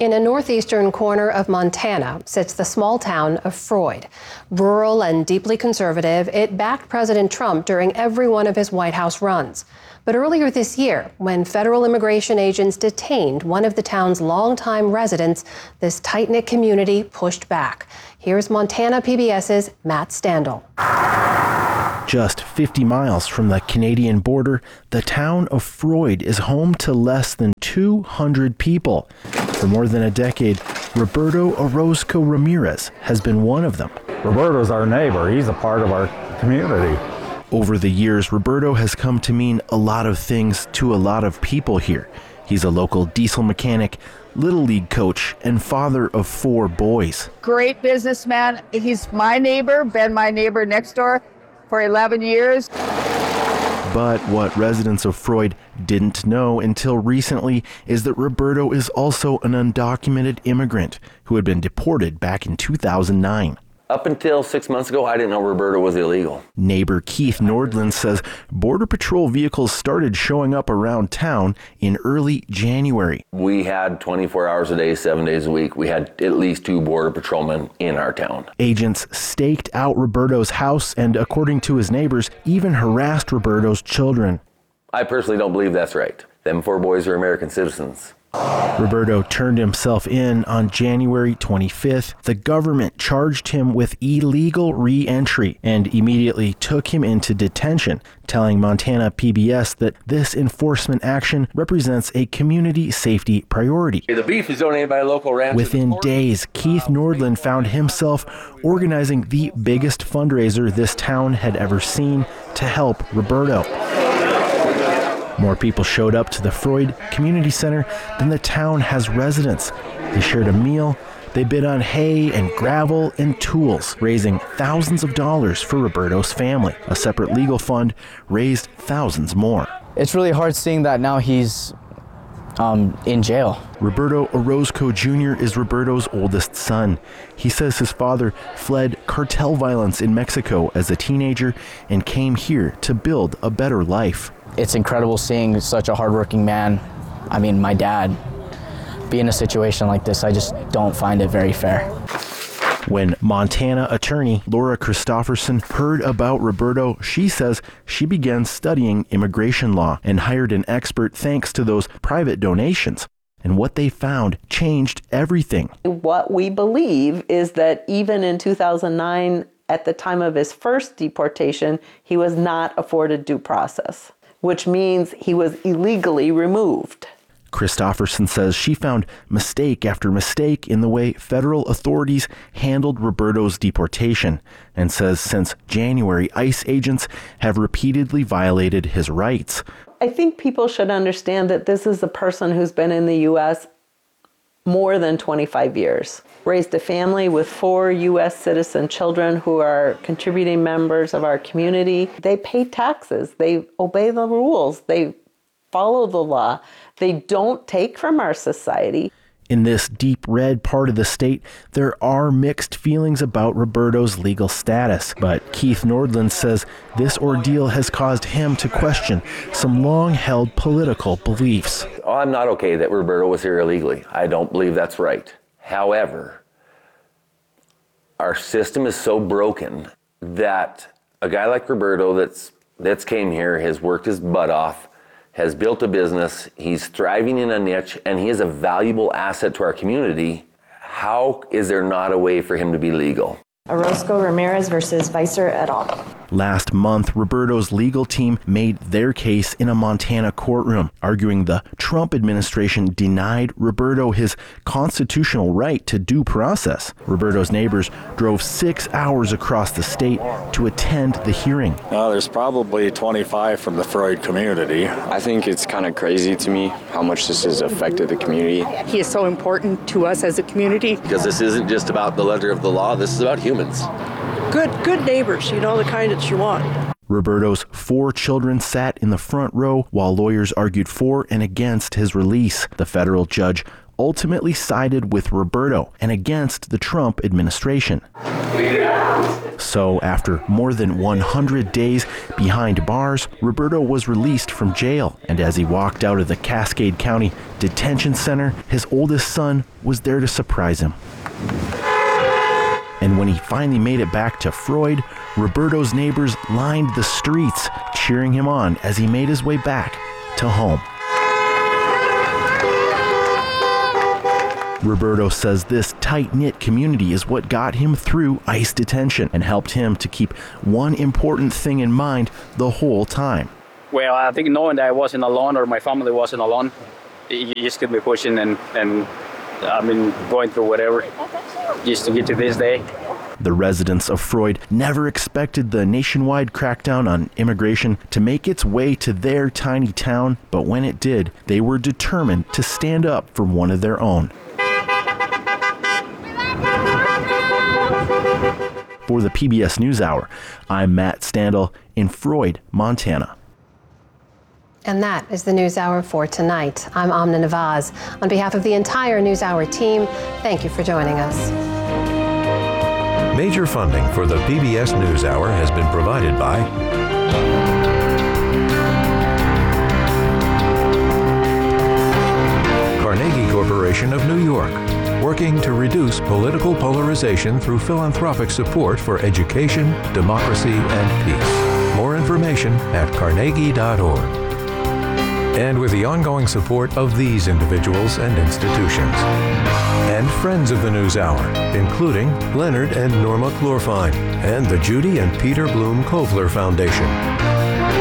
In a northeastern corner of Montana sits the small town of Freud. Rural and deeply conservative, it backed President Trump during every one of his White House runs. But earlier this year, when federal immigration agents detained one of the town's longtime residents, this tight-knit community pushed back. Here's Montana PBS's Matt Standel. Just 50 miles from the Canadian border, the town of Freud is home to less than 200 people. For more than a decade, Roberto Orozco Ramirez has been one of them. Roberto's our neighbor. He's a part of our community. Over the years, Roberto has come to mean a lot of things to a lot of people here. He's a local diesel mechanic, Little League coach, and father of 4 boys. Great businessman. He's my neighbor, been my neighbor next door for 11 years. But what residents of Freud didn't know until recently is that Roberto is also an undocumented immigrant who had been deported back in 2009. Up until 6 months ago, I didn't know Roberto was illegal. Neighbor Keith Nordland says Border Patrol vehicles started showing up around town in early January. We had 24 hours a day, 7 days a week. We had at least 2 Border Patrolmen in our town. Agents staked out Roberto's house and, according to his neighbors, even harassed Roberto's children. I personally don't believe that's right. Them 4 boys are American citizens. Roberto turned himself in on January 25th. The government charged him with illegal re-entry and immediately took him into detention, telling Montana PBS that this enforcement action represents a community safety priority. The beef is donated by a local rancher. Within days, Keith Nordland found himself organizing the biggest fundraiser this town had ever seen to help Roberto. More people showed up to the Freud Community Center than the town has residents. They shared a meal, they bid on hay and gravel and tools, raising thousands of dollars for Roberto's family. A separate legal fund raised thousands more. It's really hard seeing that now he's in jail. Roberto Orozco Jr. is Roberto's oldest son. He says his father fled cartel violence in Mexico as a teenager and came here to build a better life. It's incredible seeing such a hardworking man, I mean, my dad, be in a situation like this. I just don't find it very fair. When Montana attorney Laura Christopherson heard about Roberto, she says she began studying immigration law and hired an expert thanks to those private donations. And what they found changed everything. What we believe is that even in 2009, at the time of his first deportation, he was not afforded due process, which means he was illegally removed. Christopherson says she found mistake after mistake in the way federal authorities handled Roberto's deportation, and says since January, ICE agents have repeatedly violated his rights. I think people should understand that this is a person who's been in the U.S. more than 25 years, raised a family with 4 U.S. citizen children who are contributing members of our community. They pay taxes, they obey the rules, they follow the law, they don't take from our society. In this deep red part of the state, there are mixed feelings about Roberto's legal status, but Keith Nordland says this ordeal has caused him to question some long-held political beliefs. I'm not okay that Roberto was here illegally. I don't believe that's right. However, our system is so broken that a guy like Roberto that's came here, has worked his butt off, has built a business, he's thriving in a niche, and he is a valuable asset to our community. How is there not a way for him to be legal? Orozco Ramirez versus Vicer et al. Last month, Roberto's legal team made their case in a Montana courtroom, arguing the Trump administration denied Roberto his constitutional right to due process. Roberto's neighbors drove 6 hours across the state to attend the hearing. There's probably 25 from the Freud community. I think it's kind of crazy to me how much this has affected the community. He is so important to us as a community. Because this isn't just about the letter of the law, this is about humans. Good neighbors, you know, the kind that you want. Roberto's 4 children sat in the front row while lawyers argued for and against his release. The federal judge ultimately sided with Roberto and against the Trump administration. So after more than 100 days behind bars, Roberto was released from jail. And as he walked out of the Cascade County Detention Center, his oldest son was there to surprise him. And when he finally made it back to Freud, Roberto's neighbors lined the streets, cheering him on as he made his way back to home. Roberto says this tight-knit community is what got him through ICE detention and helped him to keep one important thing in mind the whole time. Well, I think knowing that I wasn't alone or my family wasn't alone, you just keep me pushing and I've been going through whatever just to get to this day. The residents of Freud never expected the nationwide crackdown on immigration to make its way to their tiny town, but when it did, they were determined to stand up for one of their own. For the PBS NewsHour, I'm Matt Standel in Freud, Montana. And that is the NewsHour for tonight. I'm Amna Nawaz. On behalf of the entire NewsHour team, thank you for joining us. Major funding for the PBS NewsHour has been provided by Carnegie Corporation of New York, working to reduce political polarization through philanthropic support for education, democracy, and peace. More information at carnegie.org. And with the ongoing support of these individuals and institutions. And friends of the NewsHour, including Leonard and Norma Chlorfine, and the Judy and Peter Bloom Kovler Foundation.